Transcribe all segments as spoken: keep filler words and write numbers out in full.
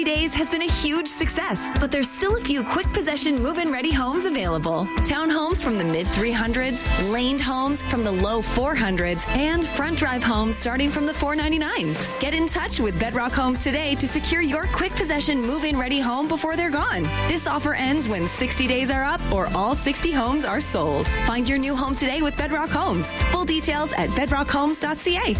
Days has been a huge success, but there's still a few quick possession move-in ready homes available. Townhomes from the mid three hundreds, laned homes from the low four hundreds, and front drive homes starting from the four ninety-nines. Get in touch with Bedrock Homes today to secure your quick possession move-in ready home before they're gone. This offer ends when sixty days are up or all sixty homes are sold. Find your new home today with Bedrock Homes. Full details at bedrock homes dot c a.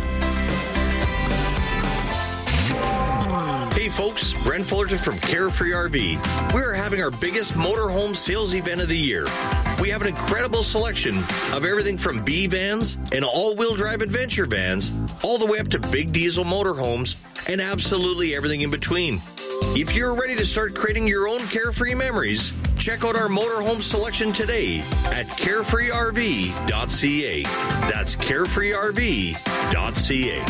Hey folks, Brent Fullerton from Carefree R V. We are having our biggest motorhome sales event of the year. We have an incredible selection of everything from B vans and all-wheel drive adventure vans, all the way up to big diesel motorhomes, and absolutely everything in between. If you're ready to start creating your own carefree memories, check out our motorhome selection today at carefree r v dot c a. That's carefree r v dot c a.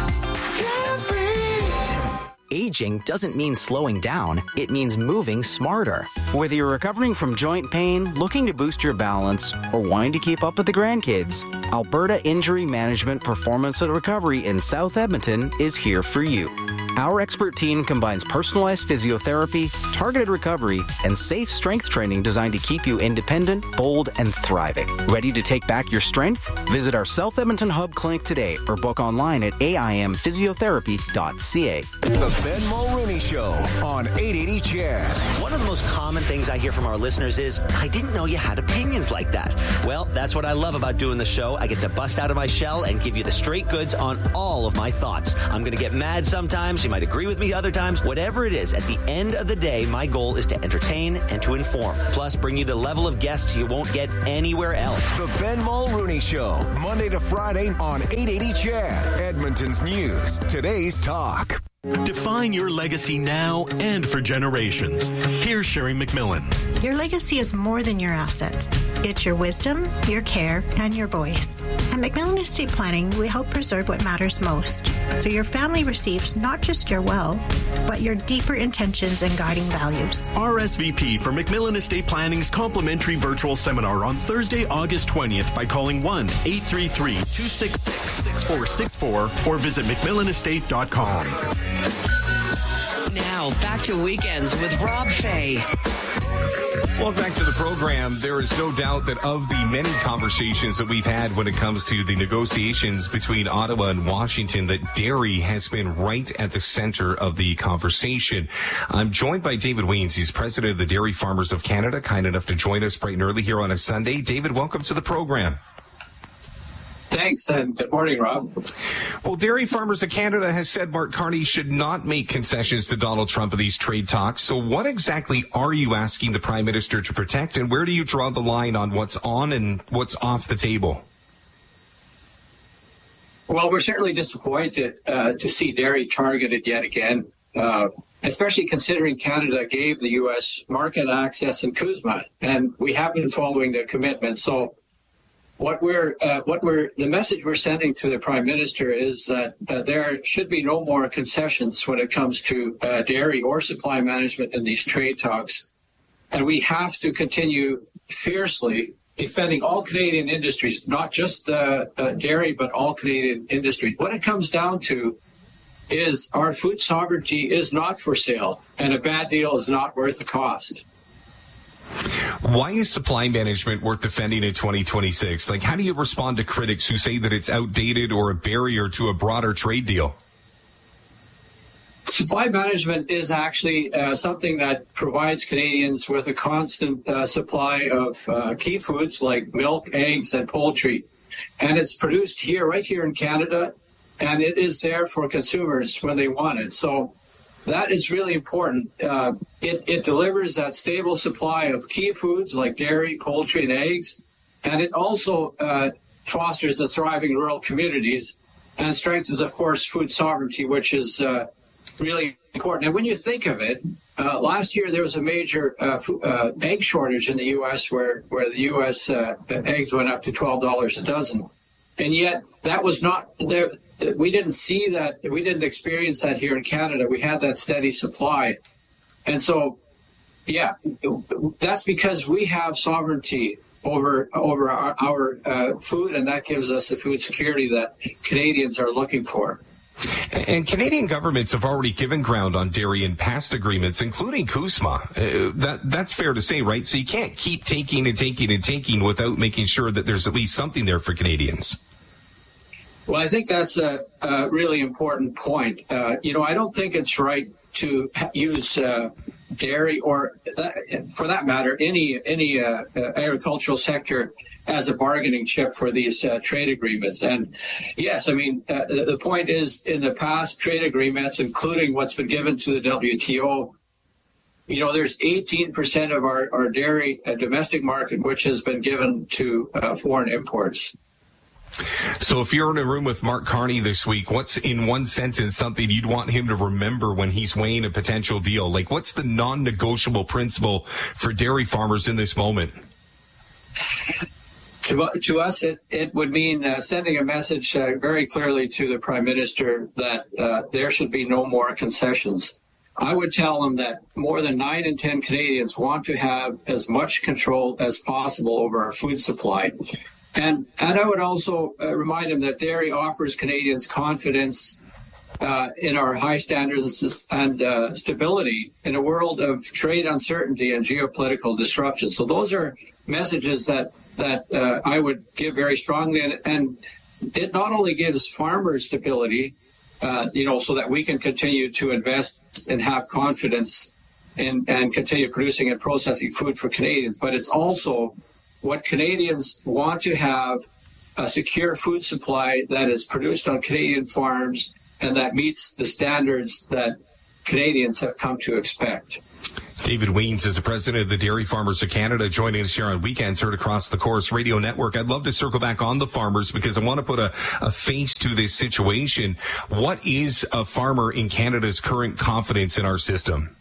Aging doesn't mean slowing down, it means moving smarter. Whether you're recovering from joint pain, looking to boost your balance, or wanting to keep up with the grandkids, Alberta Injury Management Performance and Recovery in South Edmonton is here for you. Our expert team combines personalized physiotherapy, targeted recovery, and safe strength training designed to keep you independent, bold, and thriving. Ready to take back your strength? Visit our South Edmonton Hub Clinic today or book online at a i m physiotherapy dot c a. The Ben Mulrooney Show on eight eighty C H E D. One of the most common things I hear from our listeners is, I didn't know you had opinions like that. Well, that's what I love about doing the show. I get to bust out of my shell and give you the straight goods on all of my thoughts. I'm going to get mad sometimes. You might agree with me other times. Whatever it is, at the end of the day, my goal is to entertain and to inform. Plus, bring you the level of guests you won't get anywhere else. The Ben Mulrooney Show, Monday to Friday on eight eighty C H E D. Edmonton's News, today's talk. Define your legacy now and for generations. Here's Sherry McMillan. Your legacy is more than your assets. It's your wisdom, your care, and your voice. At McMillan Estate Planning, we help preserve what matters most, so your family receives not just your wealth, but your deeper intentions and guiding values. R S V P for McMillan Estate Planning's complimentary virtual seminar on Thursday, August twentieth by calling one eight three three, two six six, six four six four or visit mcmillan estate dot com. Now, back to Weekends with Rob Fay. Welcome back to the program. There is no doubt that of the many conversations that we've had when it comes to the negotiations between Ottawa and Washington, that dairy has been right at the center of the conversation. I'm joined by David Weens. He's president of the Dairy Farmers of Canada, kind enough to join us bright and early here on a Sunday. David, welcome to the program. Thanks, and good morning, Rob. Well, Dairy Farmers of Canada has said Mark Carney should not make concessions to Donald Trump in these trade talks. So what exactly are you asking the Prime Minister to protect, and where do you draw the line on what's on and what's off the table? Well, we're certainly disappointed uh, to see dairy targeted yet again, uh, especially considering Canada gave the U S market access in CUSMA, and we have been following the commitment. So What we're, uh, what we're, the message we're sending to the Prime Minister is that uh, there should be no more concessions when it comes to uh, dairy or supply management in these trade talks. And we have to continue fiercely defending all Canadian industries, not just uh, uh, dairy, but all Canadian industries. What it comes down to is our food sovereignty is not for sale, and a bad deal is not worth the cost. Why is supply management worth defending in twenty twenty-six? Like, how do you respond to critics who say that it's outdated or a barrier to a broader trade deal? Supply management is actually uh, something that provides Canadians with a constant uh, supply of uh, key foods like milk, eggs, and poultry. And it's produced here, right here in Canada, and it is there for consumers when they want it. So that is really important. Uh, it, it delivers that stable supply of key foods like dairy, poultry, and eggs. And it also uh, fosters the thriving rural communities and strengthens, of course, food sovereignty, which is uh, really important. And when you think of it, uh, last year there was a major uh, f- uh, egg shortage in the U S where, where the U S uh, eggs went up to twelve dollars a dozen. And yet that was not there. We didn't see that. We didn't experience that here in Canada. We had that steady supply. And so, yeah, that's because we have sovereignty over over our, our uh, food, and that gives us the food security that Canadians are looking for. And Canadian governments have already given ground on dairy in past agreements, including CUSMA. Uh, that that's fair to say, right? So you can't keep taking and taking and taking without making sure that there's at least something there for Canadians. Well, I think that's a, a really important point. Uh, you know, I don't think it's right to use uh, dairy or, uh, for that matter, any any uh, uh, agricultural sector as a bargaining chip for these uh, trade agreements. And yes, I mean, uh, the, the point is, in the past trade agreements, including what's been given to the W T O, you know, there's eighteen percent of our, our dairy uh, domestic market which has been given to uh, foreign imports. So if you're in a room with Mark Carney this week, what's in one sentence something you'd want him to remember when he's weighing a potential deal? Like, what's the non-negotiable principle for dairy farmers in this moment? To, to us, it, it would mean uh, sending a message uh, very clearly to the Prime Minister that uh, there should be no more concessions. I would tell him that more than nine in ten Canadians want to have as much control as possible over our food supply. And and I would also uh, remind him that dairy offers Canadians confidence uh, in our high standards and uh, stability in a world of trade uncertainty and geopolitical disruption. So those are messages that that uh, I would give very strongly, and, and it not only gives farmers stability, uh, you know, so that we can continue to invest and have confidence in, and continue producing and processing food for Canadians, but it's also what Canadians want to have, a secure food supply that is produced on Canadian farms and that meets the standards that Canadians have come to expect. David Weens is the president of the Dairy Farmers of Canada, joining us here on Weekends, heard across the Chorus Radio Network. I'd love to circle back on the farmers because I want to put a, a face to this situation. What is a farmer in Canada's current confidence in our system?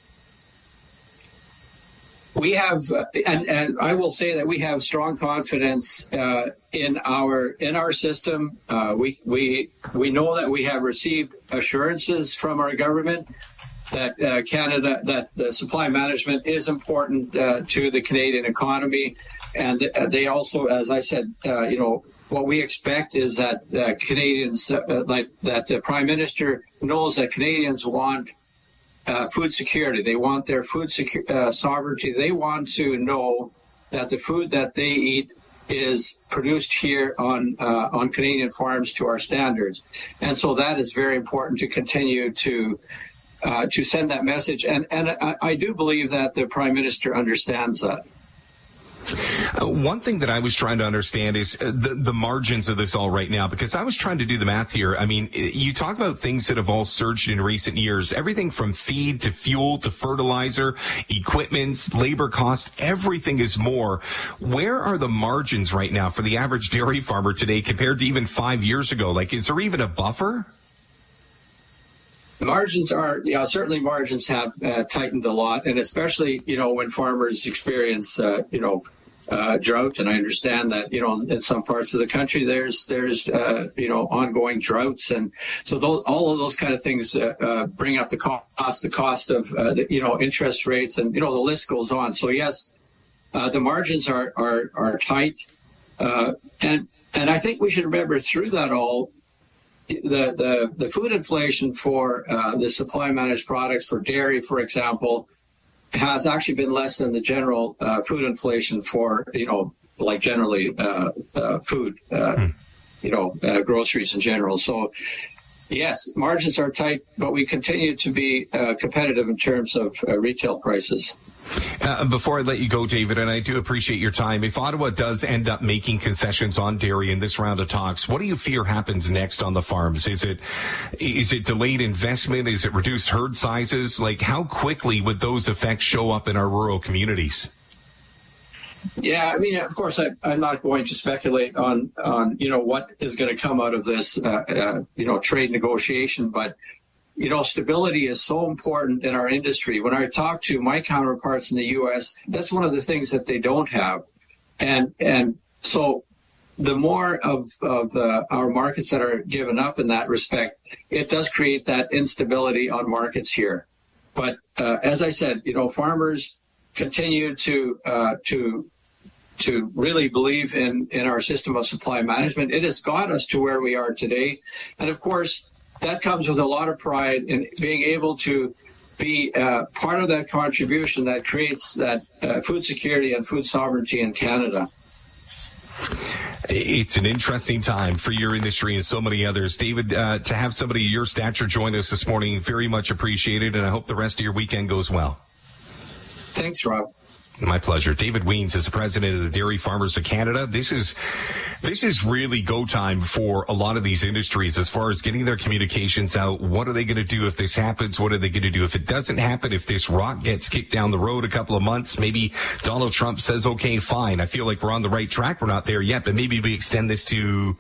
We have, uh, and, and I will say that we have strong confidence uh, in our in our system. Uh, we we we know that we have received assurances from our government that uh, Canada, that the supply management is important uh, to the Canadian economy, and uh, they also, as I said, uh, you know, what we expect is that uh, Canadians, uh, like that, the Prime Minister knows that Canadians want Uh, food security. They want their food secu- uh, sovereignty. They want to know that the food that they eat is produced here on uh, on Canadian farms to our standards, and so that is very important to continue to uh, to send that message. And and I, I do believe that the Prime Minister understands that. Uh, one thing that I was trying to understand is uh, the, the margins of this all right now, because I was trying to do the math here. I mean, you talk about things that have all surged in recent years, everything from feed to fuel to fertilizer, equipment, labor cost, everything is more. Where are the margins right now for the average dairy farmer today compared to even five years ago? Like, is there even a buffer? Margins are, yeah, certainly margins have uh, tightened a lot, and especially, you know, when farmers experience, uh, you know, uh, drought. And I understand that, you know, in some parts of the country, there's, there's, uh, you know, ongoing droughts. And so those, all of those kind of things uh, uh, bring up the cost, the cost of, uh, the, you know, interest rates, and, you know, the list goes on. So, yes, uh, the margins are, are, are tight. Uh, and, and I think we should remember through that all, The, the, the food inflation for uh, the supply managed products for dairy, for example, has actually been less than the general uh, food inflation for, you know, like generally uh, uh, food, uh, mm. you know, uh, groceries in general. So, yes, margins are tight, but we continue to be uh, competitive in terms of uh, retail prices. Uh, before I let you go, David, and I do appreciate your time, if Ottawa does end up making concessions on dairy in this round of talks, what do you fear happens next on the farms? Is it is it delayed investment? Is it reduced herd sizes? Like, how quickly would those effects show up in our rural communities? Yeah, I mean, of course, I, I'm not going to speculate on, on you know, what is going to come out of this, uh, uh, you know, trade negotiation, but you know, stability is so important in our industry. When I talk to my counterparts in the U S, that's one of the things that they don't have. And and so the more of, of uh, our markets that are given up in that respect, it does create that instability on markets here. But uh, as I said, you know, farmers continue to uh, to to really believe in, in our system of supply management. It has got us to where we are today. And of course, that comes with a lot of pride in being able to be uh, part of that contribution that creates that uh, food security and food sovereignty in Canada. It's an interesting time for your industry and so many others. David, uh, to have somebody of your stature join us this morning, very much appreciated, and I hope the rest of your weekend goes well. Thanks, Rob. My pleasure. David Wiens is the president of the Dairy Farmers of Canada. This is this is really go time for a lot of these industries as far as getting their communications out. What are they going to do if this happens? What are they going to do if it doesn't happen? If this rock gets kicked down the road a couple of months, maybe Donald Trump says, okay, fine. I feel like we're on the right track. We're not there yet, but maybe we extend this to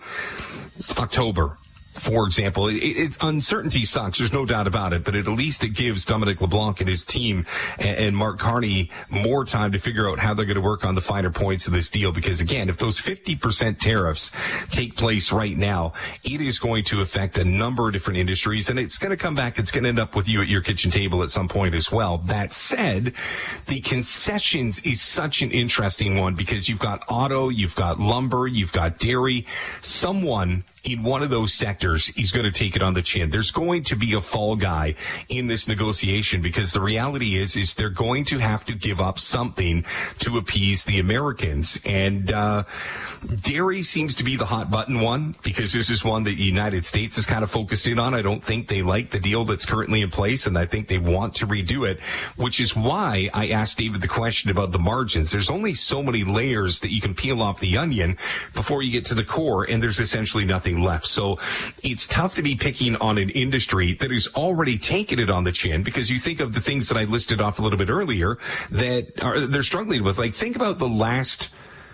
October. For example, it, it, uncertainty sucks. There's no doubt about it, but at least it gives Dominic LeBlanc and his team and, and Mark Carney more time to figure out how they're going to work on the finer points of this deal. Because again, if those fifty percent tariffs take place right now, it is going to affect a number of different industries, and it's going to come back. It's going to end up with you at your kitchen table at some point as well. That said, the concessions is such an interesting one because you've got auto, you've got lumber, you've got dairy. Someone in one of those sectors, he's going to take it on the chin. There's going to be a fall guy in this negotiation because the reality is, is they're going to have to give up something to appease the Americans. And, uh, dairy seems to be the hot button one because this is one that the United States is kind of focused in on. I don't think they like the deal that's currently in place, and I think they want to redo it, which is why I asked David the question about the margins. There's only so many layers that you can peel off the onion before you get to the core, and there's essentially nothing left. So it's tough to be picking on an industry that has already taken it on the chin because you think of the things that I listed off a little bit earlier that are, they're struggling with. Like, think about the last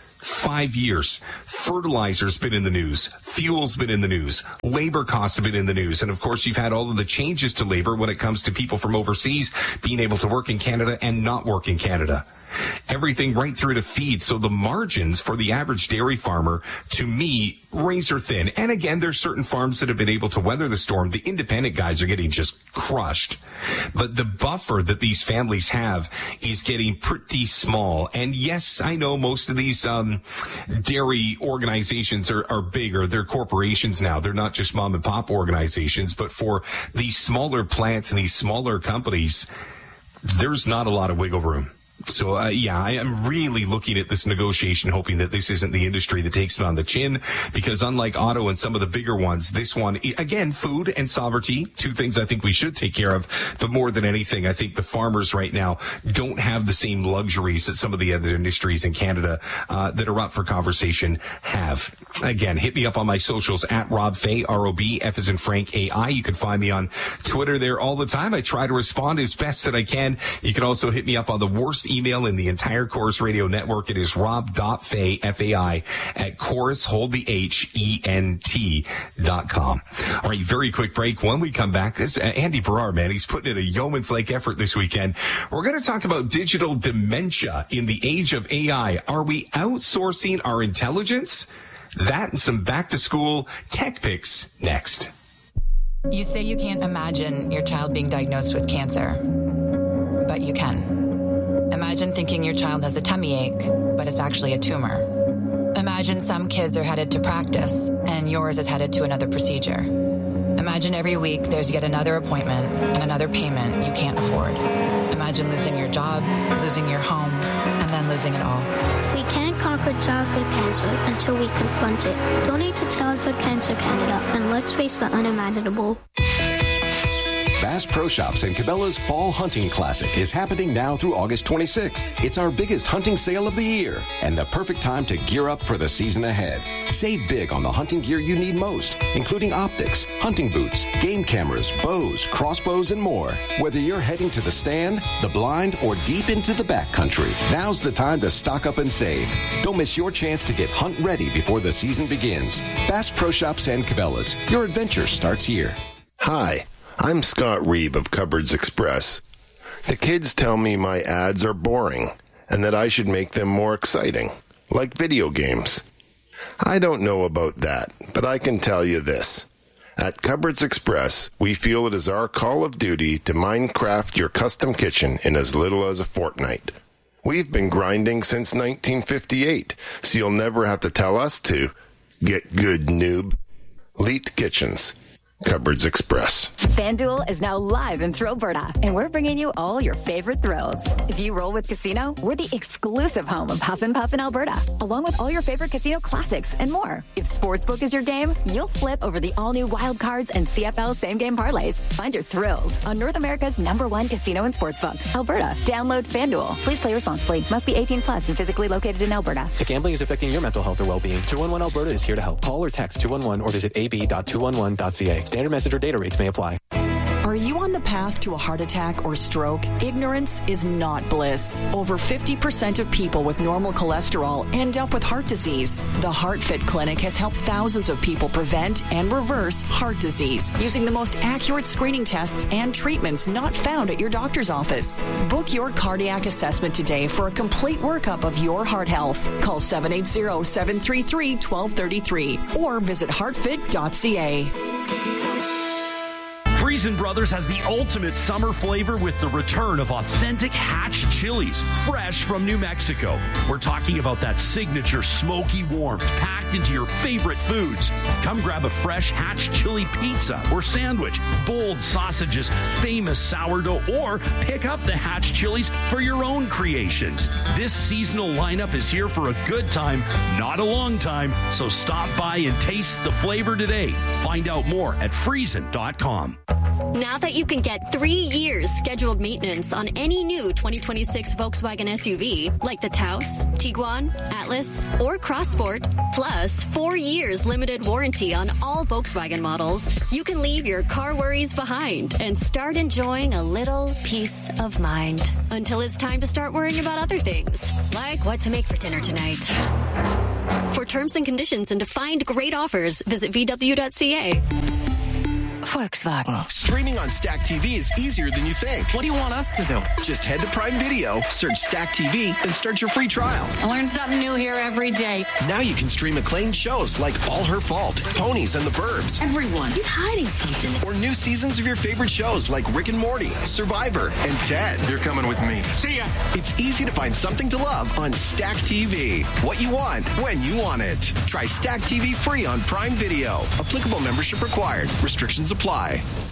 five years. Fertilizer's been in the news. Fuel's been in the news. Labor costs have been in the news. And of course, you've had all of the changes to labor when it comes to people from overseas being able to work in Canada and not work in Canada. Everything right through to feed. So the margins for the average dairy farmer, to me, razor thin. And again, there's certain farms that have been able to weather the storm. The independent guys are getting just crushed. But the buffer that these families have is getting pretty small. And yes, I know most of these um dairy organizations are, are bigger. They're corporations now. They're not just mom and pop organizations. But for these smaller plants and these smaller companies, there's not a lot of wiggle room. So, uh, yeah, I am really looking at this negotiation, hoping that this isn't the industry that takes it on the chin, because unlike auto and some of the bigger ones, this one, again, food and sovereignty, two things I think we should take care of. But more than anything, I think the farmers right now don't have the same luxuries that some of the other industries in Canada uh, that are up for conversation have. Again, hit me up on my socials at Rob Fay, R O B, F as in Frank, A I. You can find me on Twitter there all the time. I try to respond as best that I can. You can also hit me up on the worst email in the entire Chorus Radio network. It is rob.fay, F A I, at Chorus, hold the H, E N T dot com. All right, very quick break. When we come back, this uh, Andy Barrar, man, he's putting in a yeoman's-like effort this weekend. We're going to talk about digital dementia in the age of A I. Are we outsourcing our intelligence? That and some back-to-school tech picks next. You say you can't imagine your child being diagnosed with cancer, but you can. Imagine thinking your child has a tummy ache, but it's actually a tumor. Imagine some kids are headed to practice, and yours is headed to another procedure. Imagine every week there's yet another appointment and another payment you can't afford. Imagine losing your job, losing your home, and then losing it all. We can't conquer childhood cancer until we confront it. Donate to Childhood Cancer Canada, and let's face the unimaginable. Bass Pro Shops and Cabela's Fall Hunting Classic is happening now through August twenty-sixth. It's our biggest hunting sale of the year and the perfect time to gear up for the season ahead. Save big on the hunting gear you need most, including optics, hunting boots, game cameras, bows, crossbows, and more. Whether you're heading to the stand, the blind, or deep into the backcountry, now's the time to stock up and save. Don't miss your chance to get hunt ready before the season begins. Bass Pro Shops and Cabela's. Your adventure starts here. Hi. I'm Scott Reeve of Cupboards Express. The kids tell me my ads are boring and that I should make them more exciting, like video games. I don't know about that, but I can tell you this. At Cupboards Express, we feel it is our call of duty to Minecraft your custom kitchen in as little as a fortnight. We've been grinding since nineteen fifty-eight, so you'll never have to tell us to. Get good, noob. Leet Kitchens. Cupboards Express. FanDuel is now live in Thrillberta, and we're bringing you all your favorite thrills. If you roll with Casino, we're the exclusive home of Huff and Puff in Alberta, along with all your favorite casino classics and more. If Sportsbook is your game, you'll flip over the all-new Wild Cards and C F L same-game parlays. Find your thrills on North America's number one casino and sportsbook, Alberta. Download FanDuel. Please play responsibly. Must be eighteen plus and physically located in Alberta. If gambling is affecting your mental health or well-being, two one one Alberta is here to help. Call or text two one one or visit a b dot two one one dot c a. Standard message or data rates may apply. Are you on the path to a heart attack or stroke? Ignorance is not bliss. Over fifty percent of people with normal cholesterol end up with heart disease. The HeartFit Clinic has helped thousands of people prevent and reverse heart disease using the most accurate screening tests and treatments not found at your doctor's office. Book your cardiac assessment today for a complete workup of your heart health. Call seven eight zero, seven three three, one two three three or visit heart fit dot c a. Friesen Brothers has the ultimate summer flavor with the return of authentic Hatch chilies, fresh from New Mexico. We're talking about that signature smoky warmth packed into your favorite foods. Come grab a fresh Hatch chili pizza or sandwich, bold sausages, famous sourdough, or pick up the Hatch chilies for your own creations. This seasonal lineup is here for a good time, not a long time, so stop by and taste the flavor today. Find out more at friesen dot com. Now that you can get three years scheduled maintenance on any new twenty twenty-six Volkswagen S U V, like the Taos, Tiguan, Atlas, or Crossport, plus four years limited warranty on all Volkswagen models, you can leave your car worries behind and start enjoying a little peace of mind until it's time to start worrying about other things, like what to make for dinner tonight. For terms and conditions and to find great offers, visit v w dot c a. Volkswagen. Streaming on Stack T V is easier than you think. What do you want us to do? Just head to Prime Video, search Stack T V, and start your free trial. I learn something new here every day. Now you can stream acclaimed shows like All Her Fault, Ponies and the Burbs. Everyone, he's hiding something. Or new seasons of your favorite shows like Rick and Morty, Survivor, and Ted. You're coming with me. See ya. It's easy to find something to love on Stack T V. What you want, when you want it. Try Stack T V free on Prime Video. Applicable membership required. Restrictions apply.